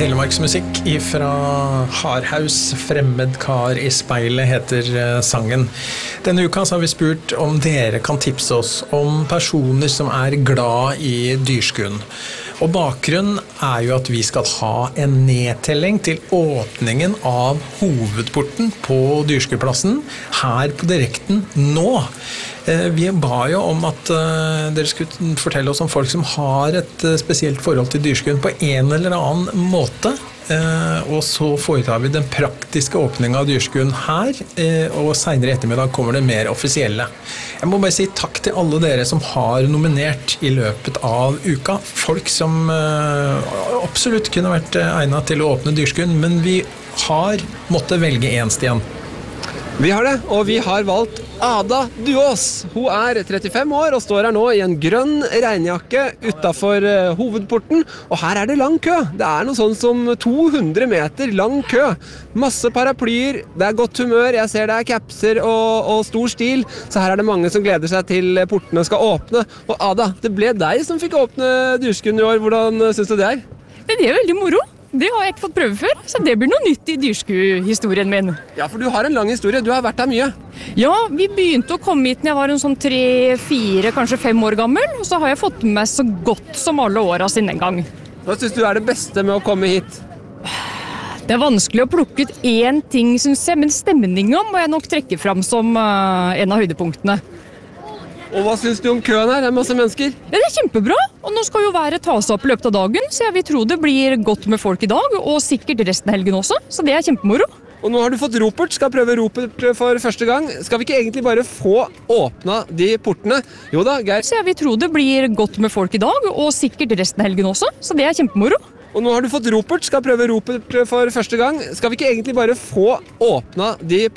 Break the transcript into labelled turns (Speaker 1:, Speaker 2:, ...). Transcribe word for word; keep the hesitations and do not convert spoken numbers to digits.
Speaker 1: Telemarksmusikk fra Hardhaus, Fremmed kar i speilet heter sangen. Denne uka så har vi spurt om dere kan tipse oss om personer som er glad i dyrskuen. Og bakgrunnen er jo at vi skal ha en nedtelling til åpningen av hovedporten på Dyrskueplassen her på direkten nå. Vi ba jo om at dere skulle fortelle oss om folk som har et spesielt forhold til dyrskuen på en eller annen måte. Og så foretar vi den praktiske åpningen av dyrskuen her, og senere i ettermiddag kommer det mer offisielle. Jeg må bare si takk til alle dere som har nominert i løpet av uka. Folk som absolutt kunne vært egnet til å åpne dyrskuen, men vi har måttet velge en, Stian.
Speaker 2: Vi har det, og vi har valgt Ada Duås. Hun er trettifem år og står her nå i en grønn regnjakke utenfor hovedporten, og her er det lang kø. Det er noe sånn som to hundre meter lang kø. Masse paraplyer, det er godt humør, jeg ser det er kapser og, og stor stil, så her er det mange som gleder seg til portene skal åpne. Og Ada, det ble deg som fikk åpne dyrskuen i år. Hvordan synes du det er?
Speaker 3: Det er veldig moro. Det har jeg ikke fått prøve før, så det blir noe nytt i dyrskuehistorien min.
Speaker 2: Ja, for du har en lang historie. Du har vært her mye.
Speaker 3: Ja, vi begynte å komme hit når jeg var en sånn tre, fire, kanskje fem år gammel, og så har jeg fått med så godt som alle åra siden en gang.
Speaker 2: Hva synes du er det beste med å komme hit?
Speaker 3: Det er vanskelig å plukke ut én ting, synes jeg, men stemninga må jeg nok trekke fram som uh, en av høydepunktene.
Speaker 2: Og hva synes du om køen her? Det er masse mennesker.
Speaker 3: Ja, det er kjempebra. Og nå skal jo været ta seg opp i løpet av dagen, så jeg vil tro det blir godt med folk i dag, og sikkert resten av helgen også, så det er kjempemoro.
Speaker 2: Og nå har du fått ropert, skal prøve ropert for første gang. Skal vi ikke egentlig bare få åpna de portene? Jo da, Geir.
Speaker 3: Så jeg vil tro det blir godt med folk i dag, og sikkert resten av helgen også, så det er kjempemoro.
Speaker 2: Og nå har du fått ropert, skal prøve ropert for første gang. Skal vi ikke egentlig bare få åpna de